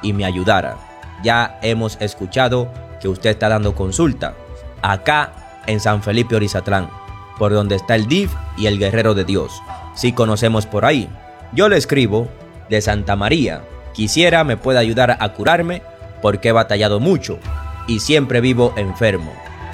y me ayudara. Ya hemos escuchado que usted está dando consulta acá en San Felipe Orizatlán, por donde está el DIF y el Guerrero de Dios. Sí conocemos por ahí. Yo le escribo de Santa María. Quisiera me pueda ayudar a curarme porque he batallado mucho y siempre vivo enfermo.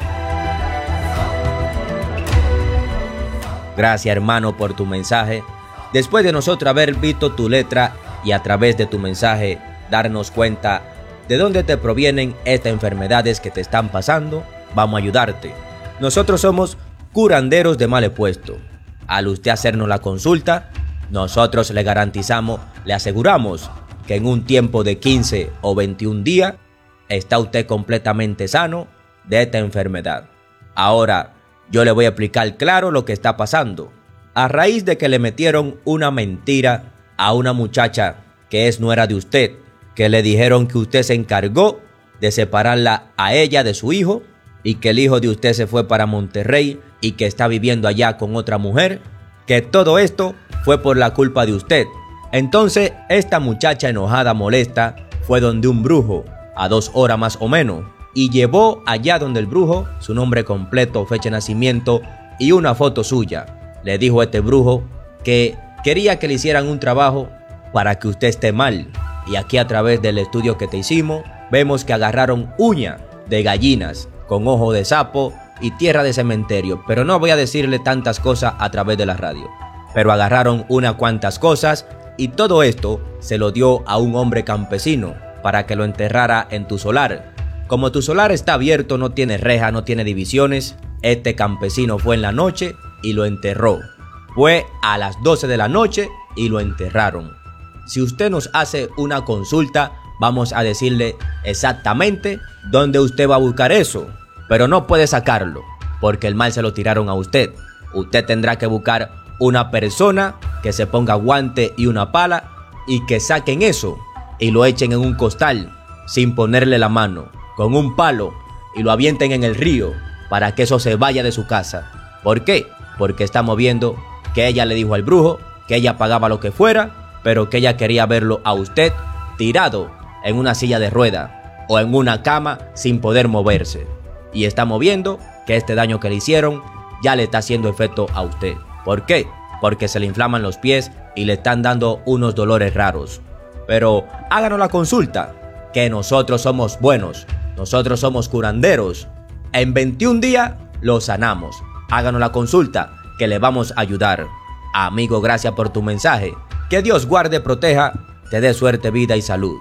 Gracias, hermano, por tu mensaje. Después de nosotros haber visto tu letra y a través de tu mensaje darnos cuenta de dónde te provienen estas enfermedades que te están pasando, vamos a ayudarte. Nosotros somos curanderos de mal puesto. Al usted hacernos la consulta, nosotros le garantizamos, le aseguramos que en un tiempo de 15 o 21 días está usted completamente sano de esta enfermedad. Ahora, yo le voy a explicar claro lo que está pasando. A raíz de que le metieron una mentira a una muchacha que es nuera de usted, que le dijeron que usted se encargó de separarla a ella de su hijo y que el hijo de usted se fue para Monterrey y que está viviendo allá con otra mujer, que todo esto fue por la culpa de usted. Entonces, esta muchacha enojada, molesta, fue donde un brujo, a 2 horas más o menos, y llevó allá donde el brujo su nombre completo, fecha de nacimiento y una foto suya. Le dijo a este brujo que quería que le hicieran un trabajo para que usted esté mal. Y aquí a través del estudio que te hicimos, vemos que agarraron uña de gallinas con ojo de sapo y tierra de cementerio. Pero no voy a decirle tantas cosas a través de la radio. Pero agarraron unas cuantas cosas y todo esto se lo dio a un hombre campesino para que lo enterrara en tu solar. Como tu solar está abierto, no tiene reja, no tiene divisiones, este campesino fue en la noche y lo enterró. Fue a las 12 de la noche y lo enterraron. Si usted nos hace una consulta, vamos a decirle exactamente dónde usted va a buscar eso. Pero no puede sacarlo, porque el mal se lo tiraron a usted. Usted tendrá que buscar una persona que se ponga guante y una pala y que saquen eso y lo echen en un costal sin ponerle la mano, con un palo, y lo avienten en el río para que eso se vaya de su casa. ¿Por qué? Porque estamos viendo que ella le dijo al brujo que ella pagaba lo que fuera, pero que ella quería verlo a usted tirado en una silla de rueda o en una cama sin poder moverse. Y estamos viendo que este daño que le hicieron ya le está haciendo efecto a usted. ¿Por qué? Porque se le inflaman los pies y le están dando unos dolores raros. Pero háganos la consulta, que nosotros somos buenos, nosotros somos curanderos. En 21 días lo sanamos. Háganos la consulta, que le vamos a ayudar. Amigo, gracias por tu mensaje. Que Dios guarde, proteja, te dé suerte, vida y salud.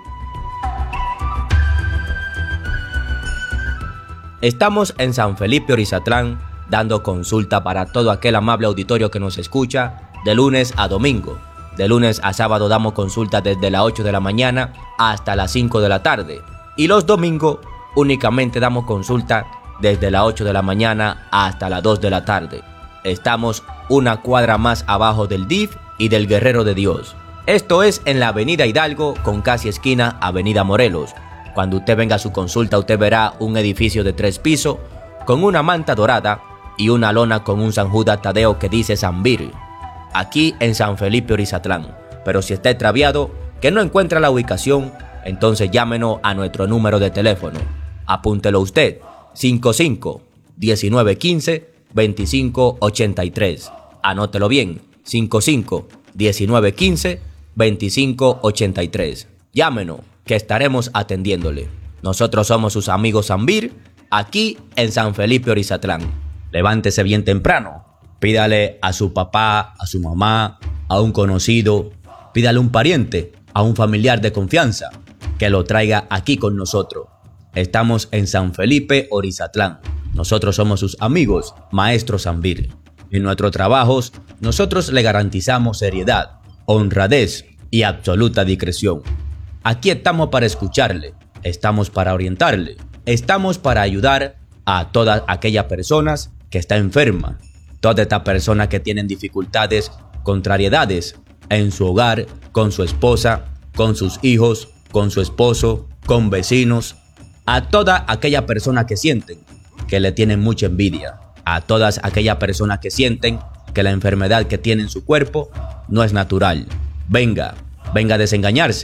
Estamos en San Felipe Orizatlán dando consulta para todo aquel amable auditorio que nos escucha de lunes a domingo. De lunes a sábado damos consulta desde las 8 de la mañana hasta las 5 de la tarde. Y los domingos únicamente damos consulta desde las 8 de la mañana hasta las 2 de la tarde. Estamos una cuadra más abajo del DIF y del Guerrero de Dios. Esto es en la avenida Hidalgo con casi esquina avenida Morelos. Cuando usted venga a su consulta, usted verá un edificio de 3 pisos con una manta dorada y una lona con un San Judas Tadeo que dice San Vir, aquí en San Felipe Orizatlán. Pero si está extraviado, que no encuentra la ubicación, entonces llámenos a nuestro número de teléfono. Apúntelo usted, 55 19 15 25 83. Anótelo bien, 55 19 15 25 83. Llámenos, que estaremos atendiéndole. Nosotros somos sus amigos San Vir, aquí en San Felipe Orizatlán. Levántese bien temprano. Pídale a su papá, a su mamá, a un conocido, pídale a un pariente, a un familiar de confianza, que lo traiga aquí con nosotros. Estamos en San Felipe Orizatlán. Nosotros somos sus amigos, Maestro San Vir. En nuestros trabajos, nosotros le garantizamos seriedad, honradez y absoluta discreción. Aquí estamos para escucharle, estamos para orientarle, estamos para ayudar a todas aquellas personas que están enfermas, todas estas personas que tienen dificultades, contrariedades en su hogar, con su esposa, con sus hijos, con su esposo, con vecinos, a toda aquella persona que sienten que le tienen mucha envidia, a todas aquellas personas que sienten que la enfermedad que tiene en su cuerpo no es natural. Venga a desengañarse,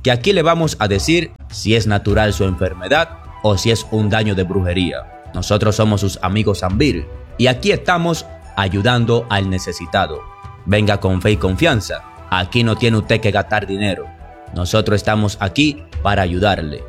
que aquí le vamos a decir si es natural su enfermedad o si es un daño de brujería. Nosotros somos sus amigos Zambir y aquí estamos ayudando al necesitado. Venga con fe y confianza. Aquí no tiene usted que gastar dinero. Nosotros estamos aquí para ayudarle.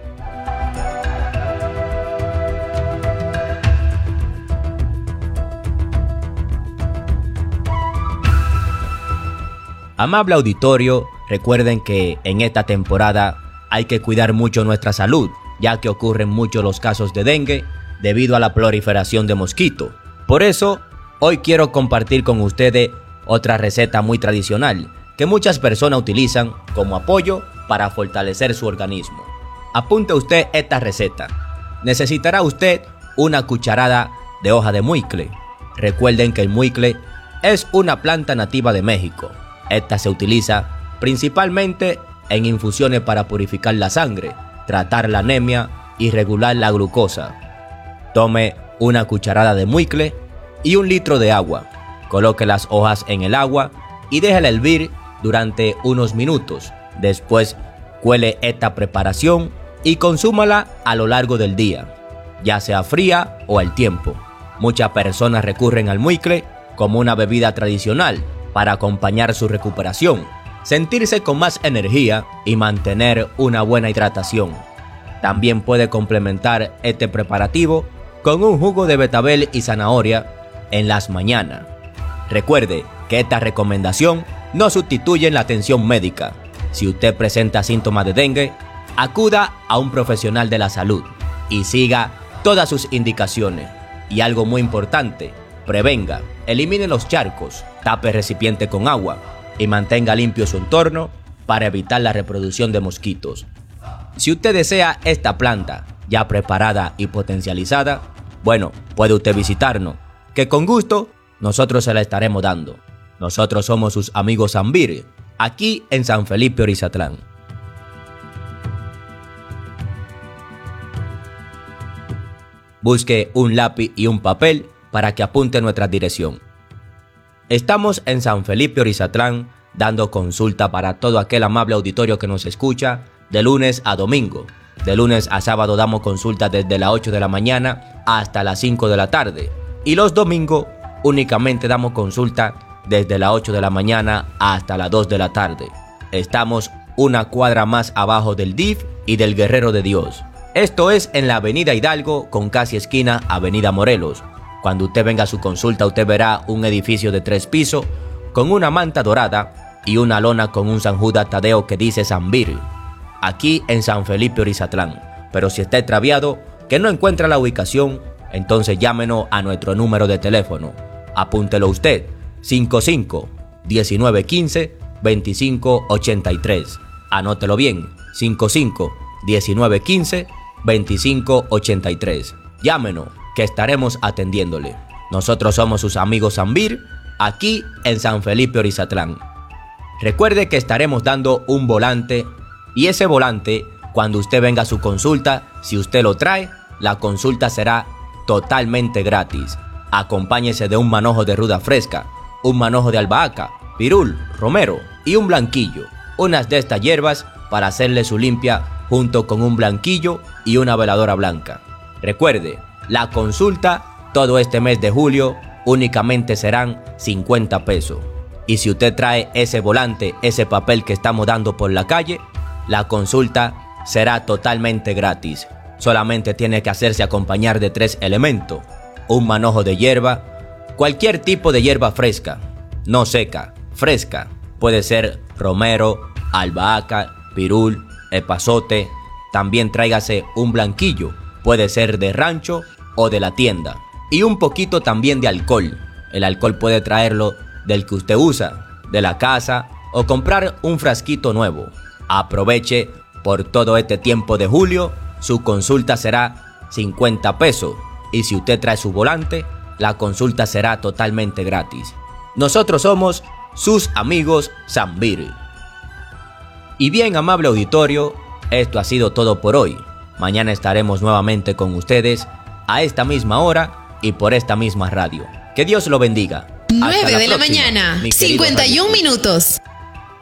Amable auditorio, recuerden que en esta temporada hay que cuidar mucho nuestra salud, ya que ocurren muchos los casos de dengue debido a la proliferación de mosquitos. Por eso, hoy quiero compartir con ustedes otra receta muy tradicional que muchas personas utilizan como apoyo para fortalecer su organismo. Apunte usted esta receta. Necesitará usted una cucharada de hoja de muicle. Recuerden que el muicle es una planta nativa de México. Esta se utiliza principalmente en infusiones para purificar la sangre, tratar la anemia y regular la glucosa. Tome una cucharada de muicle y 1 litro de agua. Coloque las hojas en el agua y déjela hervir durante unos minutos. Después, cuele esta preparación y consúmala a lo largo del día, ya sea fría o al tiempo. Muchas personas recurren al muicle como una bebida tradicional para acompañar su recuperación, sentirse con más energía y mantener una buena hidratación. También puede complementar este preparativo con un jugo de betabel y zanahoria en las mañanas. Recuerde que esta recomendación no sustituye la atención médica. Si usted presenta síntomas de dengue, acuda a un profesional de la salud y siga todas sus indicaciones. Y algo muy importante, prevenga, elimine los charcos, tape el recipiente con agua y mantenga limpio su entorno para evitar la reproducción de mosquitos. Si usted desea esta planta ya preparada y potencializada, bueno, puede usted visitarnos, que con gusto nosotros se la estaremos dando. Nosotros somos sus amigos Zambir, aquí en San Felipe Orizatlán. Busque un lápiz y un papel para que apunte nuestra dirección. Estamos en San Felipe Orizatlán dando consulta para todo aquel amable auditorio que nos escucha de lunes a domingo. De lunes a sábado damos consulta desde las 8 de la mañana hasta las 5 de la tarde. Y los domingos únicamente damos consulta desde las 8 de la mañana hasta las 2 de la tarde. Estamos una cuadra más abajo del DIF y del Guerrero de Dios. Esto es en la Avenida Hidalgo con casi esquina Avenida Morelos. Cuando usted venga a su consulta, usted verá un edificio de 3 pisos con una manta dorada y una lona con un San Judas Tadeo que dice Zambir, aquí en San Felipe Orizatlán. Pero si está extraviado, que no encuentra la ubicación, entonces llámenos a nuestro número de teléfono. Apúntelo usted, 55 19 15 25 83. Anótelo bien, 55 19 15 25 83. Llámenos, que estaremos atendiéndole. Nosotros somos sus amigos Zambir, aquí en San Felipe Orizatlán. Recuerde que estaremos dando un volante, y ese volante, cuando usted venga a su consulta, si usted lo trae, la consulta será totalmente gratis. Acompáñese de un manojo de ruda fresca, un manojo de albahaca, pirul, romero y un blanquillo. Unas de estas hierbas para hacerle su limpia junto con un blanquillo y una veladora blanca. Recuerde, la consulta todo este mes de julio únicamente serán 50 pesos. Y si usted trae ese volante, ese papel que estamos dando por la calle, la consulta será totalmente gratis. Solamente tiene que hacerse acompañar de 3 elementos: un manojo de hierba, cualquier tipo de hierba fresca, no seca, fresca. Puede ser romero, albahaca, pirul, epazote. También tráigase un blanquillo, puede ser de rancho o de la tienda. Y un poquito también de alcohol. El alcohol puede traerlo del que usted usa, de la casa, o comprar un frasquito nuevo. Aproveche por todo este tiempo de julio, su consulta será 50 pesos. Y si usted trae su volante, la consulta será totalmente gratis. Nosotros somos sus amigos Zambir. Y bien, amable auditorio, esto ha sido todo por hoy. Mañana estaremos nuevamente con ustedes a esta misma hora y por esta misma radio. Que Dios lo bendiga. 9 de la mañana, 51 minutos.